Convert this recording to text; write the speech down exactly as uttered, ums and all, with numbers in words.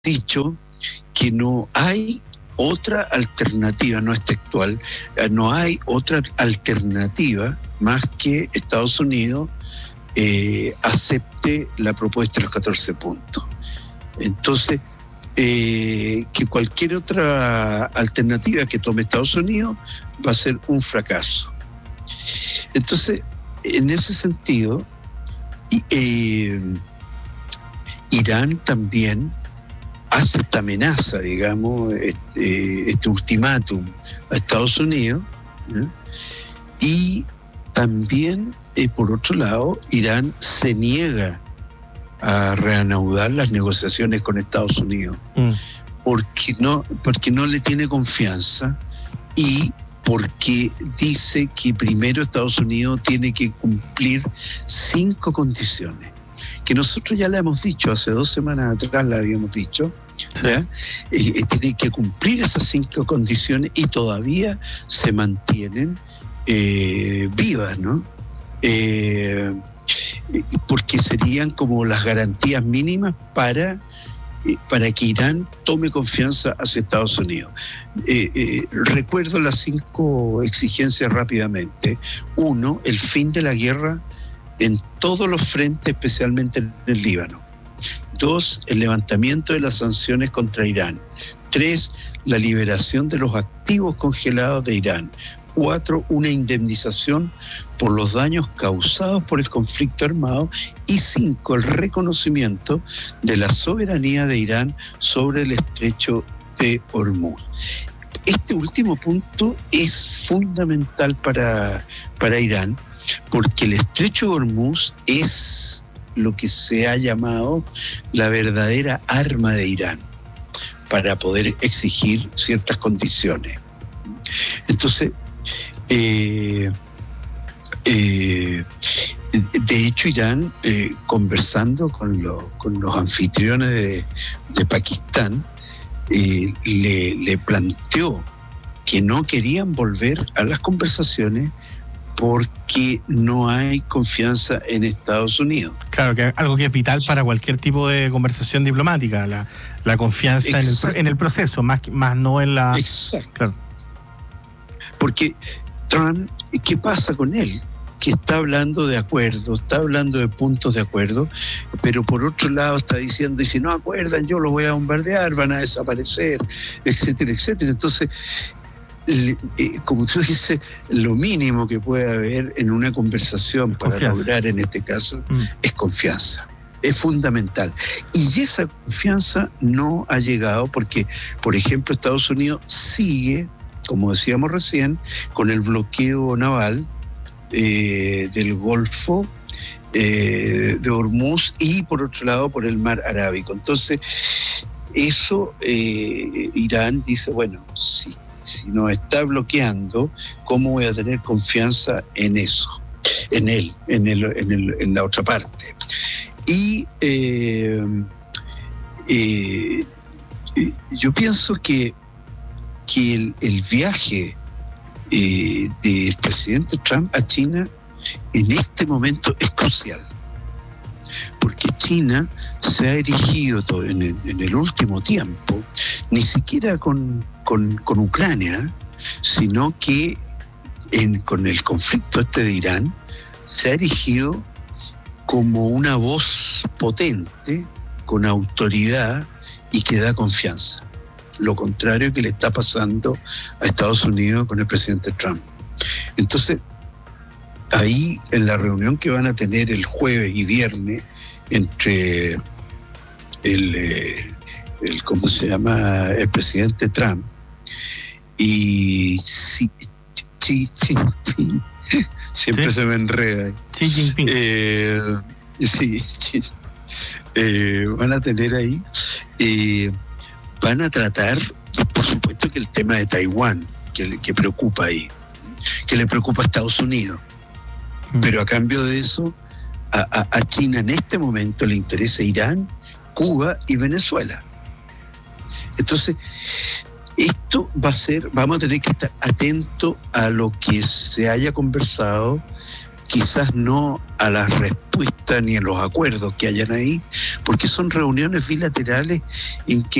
dicho que no hay otra alternativa, no es textual, no hay otra alternativa más que Estados Unidos eh, acepte la propuesta de los catorce puntos. Entonces, eh, que cualquier otra alternativa que tome Estados Unidos va a ser un fracaso. Entonces, en ese sentido, eh, Irán también hace esta amenaza, digamos, este, este ultimátum a Estados Unidos, ¿eh? Y también, eh, por otro lado, Irán se niega a reanudar las negociaciones con Estados Unidos, mm. porque no, porque no le tiene confianza y porque dice que primero Estados Unidos tiene que cumplir cinco condiciones, que nosotros ya le hemos dicho, hace dos semanas atrás la habíamos dicho, ¿ya? Eh, tiene que cumplir esas cinco condiciones y todavía se mantienen eh, vivas, ¿no? Eh, porque serían como las garantías mínimas para para que Irán tome confianza hacia Estados Unidos. Eh, eh, recuerdo las cinco exigencias rápidamente. Uno, el fin de la guerra en todos los frentes, especialmente en el Líbano. Dos, el levantamiento de las sanciones contra Irán. Tres, la liberación de los activos congelados de Irán. Cuatro, una indemnización por los daños causados por el conflicto armado. Y cinco, el reconocimiento de la soberanía de Irán sobre el estrecho de Hormuz. Este último punto es fundamental para, para Irán, porque el estrecho de Hormuz es lo que se ha llamado la verdadera arma de Irán para poder exigir ciertas condiciones. Entonces, Eh, eh, de hecho, Irán, eh, conversando con, lo, con los anfitriones de, de Pakistán, eh, le, le planteó que no querían volver a las conversaciones porque no hay confianza en Estados Unidos. Claro, que algo que es vital para cualquier tipo de conversación diplomática, la, la confianza en el, en el proceso, más, más no en la... Exacto. Claro. Porque Trump, ¿qué pasa con él? Que está hablando de acuerdos, está hablando de puntos de acuerdo, pero por otro lado está diciendo, y si no acuerdan, yo los voy a bombardear, van a desaparecer, etcétera, etcétera. Entonces, le, eh, como tú dices, lo mínimo que puede haber en una conversación para confianza. Lograr, en este caso, mm. es confianza. Es fundamental. Y esa confianza no ha llegado porque, por ejemplo, Estados Unidos sigue, como decíamos recién, con el bloqueo naval eh, del Golfo eh, de Hormuz y por otro lado por el mar Arábico. Entonces, eso eh, Irán dice, bueno, si, si nos está bloqueando, ¿cómo voy a tener confianza en eso? En él, en, el, en, el, en la otra parte. Y eh, eh, yo pienso que que el, el viaje eh, del presidente Trump a China en este momento es crucial, porque China se ha erigido todo en, el, en el último tiempo, ni siquiera con, con, con Ucrania, sino que en, con el conflicto este de Irán, se ha erigido como una voz potente, con autoridad y que da confianza. Lo contrario que le está pasando a Estados Unidos con el presidente Trump. Entonces, ahí en la reunión que van a tener el jueves y viernes entre el, el ¿cómo se llama? El presidente Trump y Xi, Xi Jinping, siempre ¿sí? Se me enreda. Xi Jinping. Eh, sí, sí. Eh, van a tener ahí... Eh, van a tratar, por supuesto, que el tema de Taiwán, que, que preocupa ahí, que le preocupa a Estados Unidos. Mm. Pero a cambio de eso, a, a, a China en este momento le interesa Irán, Cuba y Venezuela. Entonces, esto va a ser, vamos a tener que estar atentos a lo que se haya conversado, quizás no a las respuestas ni a los acuerdos que hayan ahí, porque son reuniones bilaterales en que